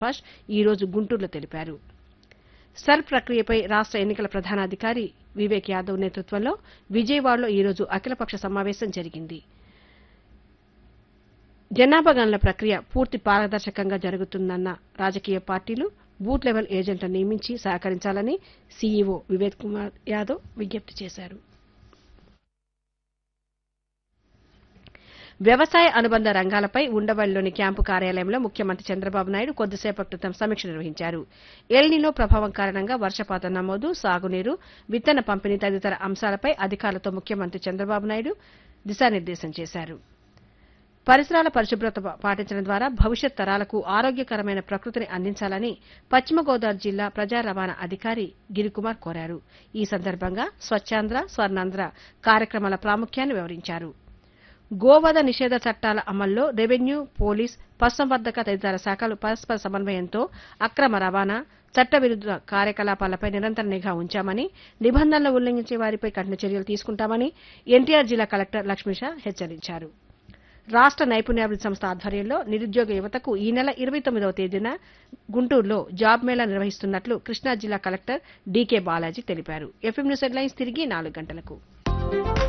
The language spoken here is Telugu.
సుభాష్ ఈ రోజు గుంటూరులో తెలిపారు. సర్ ప్రక్రియపై రాష్ట ఎన్నికల ప్రధానాధికారి వివేక్ యాదవ్ నేతృత్వంలో విజయవాడలో ఈ రోజు అఖిలపక్ష సమావేశం జరిగింది. జనాభా గణన ప్రక్రియ పూర్తి పారదర్శకంగా జరుగుతుందన్న రాజకీయ పార్టీలు బూత్ లెవెల్ ఏజెంట్లను నియమించి సహకరించాలని సీఈఓ వివేక్ కుమార్ యాదవ్ విజ్ఞప్తి చేశారు. వ్యవసాయ అనుబంధ రంగాలపై ఉండవల్లిలోని క్యాంపు కార్యాలయంలో ముఖ్యమంత్రి చంద్రబాబు నాయుడు కొద్దిసేపటి క్రితం సమీక్ష నిర్వహించారు. ఎల్-నినో ప్రభావం కారణంగా వర్షపాతం నమోదు, సాగునీరు, విత్తన పంపిణీ తదితర అంశాలపై అధికారులతో ముఖ్యమంత్రి చంద్రబాబు నాయుడు దిశానిర్దేశం చేశారు. పరిసరాల పరిశుభ్రత పాటించడం ద్వారా భవిష్యత్ తరాలకు ఆరోగ్యకరమైన ప్రకృతిని అందించాలని పశ్చిమ గోదావరి జిల్లా ప్రజా రవాణా అధికారి గిరికుమార్ కోరారు. ఈ సందర్భంగా స్వచ్ఛాంధ్ర, స్వర్ణాంధ్ర కార్యక్రమాల ప్రాముఖ్యాన్ని వివరించారు. గోవధ నిషేధ చట్టాల అమల్లో రెవెన్యూ, పోలీస్, పశుసంవర్ధక తదితర శాఖలు పరస్పర సమన్వయంతో అక్రమ రవాణా, చట్టవిరుద్ధ కార్యకలాపాలపై నిరంతర నిఘా ఉంచామని, నిబంధనలు ఉల్లంఘించే వారిపై కఠిన చర్యలు తీసుకుంటామని ఎన్టీఆర్ జిల్లా కలెక్టర్ లక్ష్మీష హెచ్చరించారు. రాష్ట నైపుణ్యాభివృద్ధి సంస్థ ఆధ్వర్యంలో నిరుద్యోగ యువతకు ఈ నెల 29వ తేదీన గుంటూరులో జాబ్ మేళా నిర్వహిస్తున్నట్లు కృష్ణా జిల్లా కలెక్టర్ డీకే బాలాజీ తెలిపారు. ఎఫ్ఎం న్యూస్ హెడ్లైన్స్ తిరిగి 4 గంటలకు.